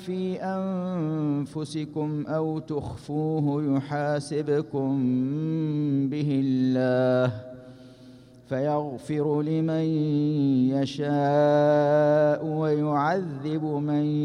في أنفسكم أو تخفوه يحاسبكم به الله فيغفر لمن يشاء ويعذب من